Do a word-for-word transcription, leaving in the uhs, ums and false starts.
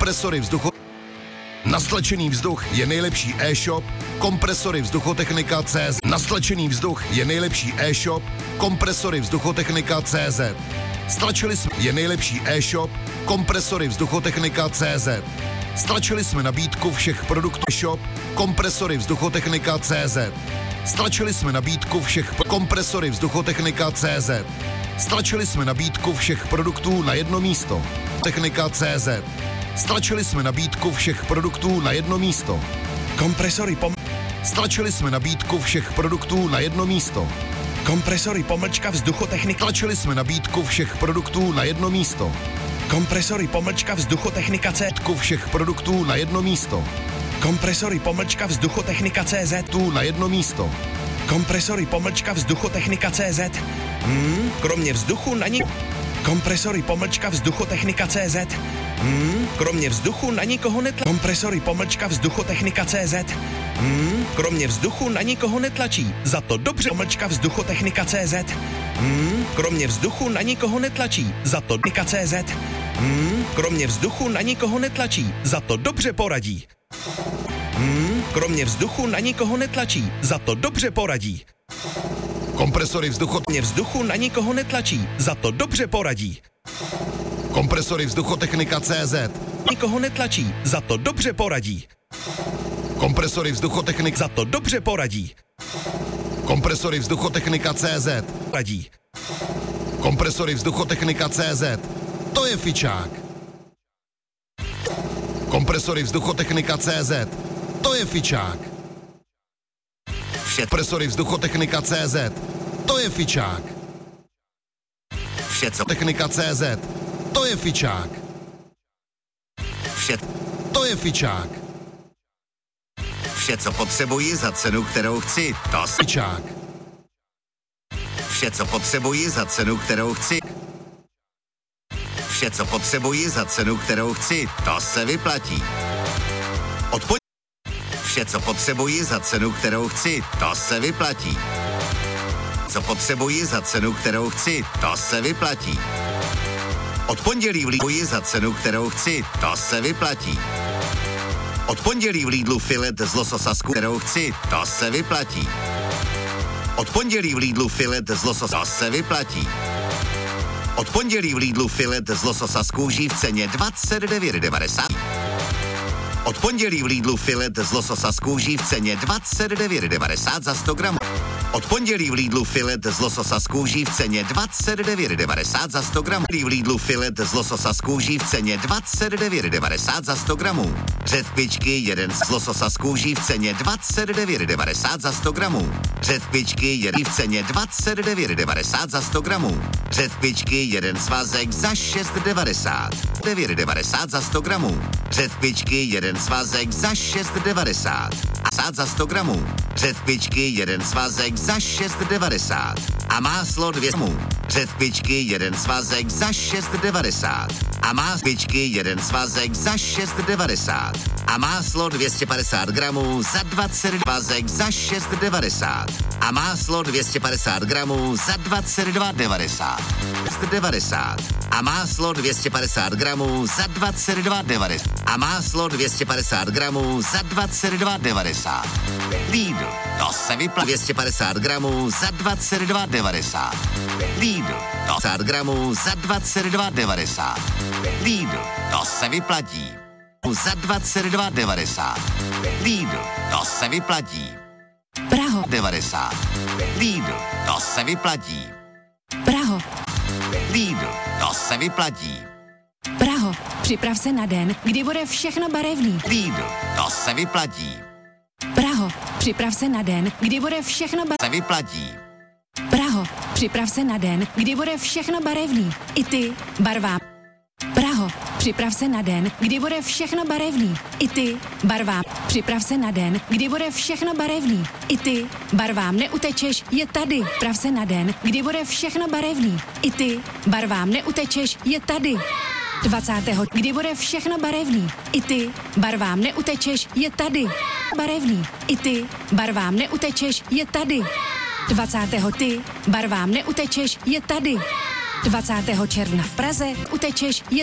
Kompresory vzducho... Na stlačený vzduch je nejlepší e-shop Kompresory vzduchotechnika tečka cé zet. Na stlačený vzduch je nejlepší e-shop Kompresory vzduchotechnika tečka cé zet. Stlačili jsme je nejlepší e-shop Kompresory vzduchotechnika tečka cé zet. Stlačili jsme nabídku všech produktů e-shop Kompresory vzduchotechnika tečka cé zet. Stlačili jsme nabídku všech Kompresory vzduchotechnika tečka cé zet. Stlačili jsme nabídku všech produktů na jedno místo. Technika tečka cé zet. Stlačili jsme nabídku všech produktů na jedno místo. Kompresory pom... Stlačili jsme nabídku všech produktů na jedno místo. Kompresory pomlčka vzduchotechnika. Stlačili jsme nabídku všech produktů na jedno místo. Kompresory pomlčka vzduchotechnika C. Všech produktů na jedno místo. Kompresory pomlčka vzduchotechnika C Z. Tu na jedno místo. Kompresory pomlčka vzduchotechnika C Z. Hmm, kromě vzduchu na ní... Kompresory pomlčka vzduchotechnika C Z. Hmm, kromě vzduchu na nikoho netlačí. Kompresory pomlčka vzduchotechnika C Z. Hmm, kromě vzduchu na nikoho netlačí. Za to dobře pomlčka vzduchotechnika C Z. Hmm, kromě vzduchu na nikoho netlačí. Za to technika C Z. Hmm, kromě vzduchu na nikoho netlačí. Za to dobře poradí. Hmm, kromě vzduchu na nikoho netlačí. Za to dobře poradí. Kompresory vzduchotechnika vzduchu na nikoho netlačí. Za to dobře poradí. Kompresory vzduchotechnika tečka cé zet. Nikoho netlačí. Za to dobře poradí. Kompresory vzduchotechnika. Za to dobře poradí. Kompresory vzduchotechnika tečka cé zet. Radí. Kompresory vzduchotechnika tečka cé zet. To je fičák. Kompresory vzduchotechnika tečka cé zet. To je fičák. Kompresory vzduchotechnika tečka cé zet. To je fičák. Vše, co Technika tečka cé zet. To je fičák. Vše, To je fičák. vše, co potřebuji za cenu, kterou chci, to si... Fičák. Vše, co potřebuji za cenu, kterou chci. Vše, co potřebuji za cenu, kterou chci, to se vyplatí. Odpoň... Vše, co potřebuji za cenu, kterou chci, to se vyplatí. Co potřebuji za cenu, kterou chci, to se vyplatí. Od pondělí v Lidlu za cenu, kterou chci, to se vyplatí. Od pondělí v Lidlu filet z lososa, kterou chci, to se vyplatí. Od pondělí v Lidlu filet z lososa, to se vyplatí. Od pondělí v Lidlu filet z lososa z kůží v ceně dvacet devět devadesát. Od pondělí v Lidlu filet z lososa z kůží v ceně dvacet devět devadesát za sto gramů. Od pondělí v Lidlu filet z lososa z kůží v ceně dvacet devět devadesát za sto gramů. V Lidlu filet z lososa z kůží v ceně dvacet devět devadesát za sto gramů. Řetpičky jeden z lososa z kůží v ceně dvacet devět devadesát za sto gramů. Řetpičky jeden v ceně dvacet devět devadesát za sto gramů. Řetpičky jeden svazek za šest devadesát. devět devadesát za sto gramů. Řetpičky jeden svazek za šest devadesát. A za sto gramů. Řetpičky jeden svazek za šest devadesát. A máslo dvě gramů. Řetpičky jeden svazek za šest devadesát. A másličky jeden svazek za šest devadesát. A máslo dvě stě padesát gramů za dvacet svazek za šest devadesát. A máslo dvě stě padesát gramů za dvacet dva devadesát. devadesát. A máslo dvě stě padesát gramů za dvacet dva devadesát. A máslo dvě stě padesát gramů za dvacet dva devadesát. Lidl, to se vyplatí. dvě stě padesát gramů za dvacet dva devadesát. Lidl, to padesát gramů za dvacet dva devadesát. Lidl, to se vyplatí. Za dvacet dva devadesát. Lidl, to se vyplatí. Praho. devadesát. Lidl, to se vyplatí. Praho. Lidl, to se vyplatí. Praho. Připrav se na den, kdy bude všechno barevný. Lidl, to se vyplatí. Praho. Připrav se na den, kdy bude všechno barevný. Se vyplatí. Praho. Připrav se na den, kdy bude všechno barevný. I ty, barvám. Praho. Připrav se na den, kdy bude všechno barevný. I ty, barvám. Připrav se na den, kdy bude všechno barevný. I ty, barvám neutečeš, je tady. Připrav se na den, kdy bude všechno barevný. I ty, barvám neutečeš, je tady. dvacátého kdy bude všechno barevný. I ty, barvám neutečeš, je tady. Barevný. I ty, barvám neutečeš, je tady. dvacátého ty, barvám neutečeš, je tady. dvacátého června v Praze utečeš, je